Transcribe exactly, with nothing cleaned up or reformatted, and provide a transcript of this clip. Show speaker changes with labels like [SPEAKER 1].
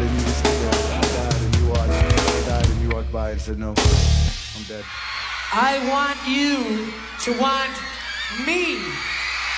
[SPEAKER 1] and you just sit there. I died and you watched. I died and you walked by and said, no, I'm dead.
[SPEAKER 2] I want you to want me.